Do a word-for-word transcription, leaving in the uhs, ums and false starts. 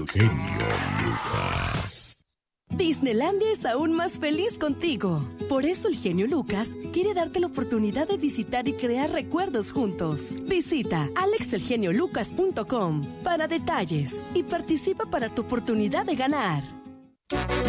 el genio Lucas. Disneylandia es aún más feliz contigo. Por eso el genio Lucas quiere darte la oportunidad de visitar y crear recuerdos juntos. Visita alex el genio lucas punto com para detalles y participa para tu oportunidad de ganar.